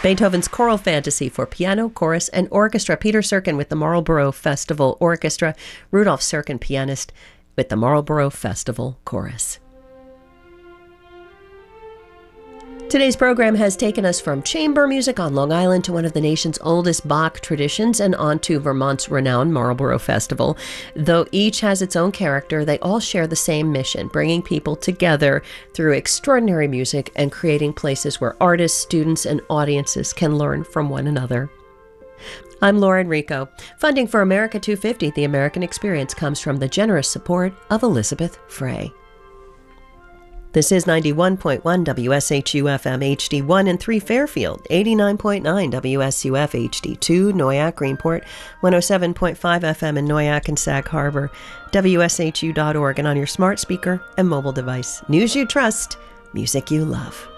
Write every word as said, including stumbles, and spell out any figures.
Beethoven's Choral Fantasy for piano, chorus, and orchestra. Peter Serkin with the Marlborough Festival Orchestra. Rudolf Serkin, pianist, with the Marlborough Festival Chorus. Today's program has taken us from chamber music on Long Island to one of the nation's oldest Bach traditions and on to Vermont's renowned Marlborough Festival. Though each has its own character, they all share the same mission, bringing people together through extraordinary music and creating places where artists, students, and audiences can learn from one another. I'm Lauren Rico. Funding for America two fifty, The American Experience, comes from the generous support of Elizabeth Frey. This is ninety-one point one W S H U F M H D one in three Fairfield, eighty-nine point nine W S U F H D two Noyac Greenport, one oh seven point five F M in Noyac and Sag Harbor, W S H U dot org, and on your smart speaker and mobile device. News you trust, music you love.